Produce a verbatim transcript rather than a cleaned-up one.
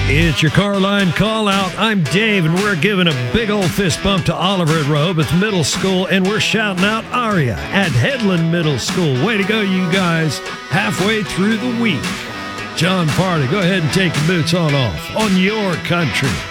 It's your car line call out. I'm Dave, and we're giving a big old fist bump to Oliver at Rehoboth Middle School, and we're shouting out Aria at Headland Middle School. Way to go, you guys. Halfway through the week. John Party, go ahead and take your boots on off on your country.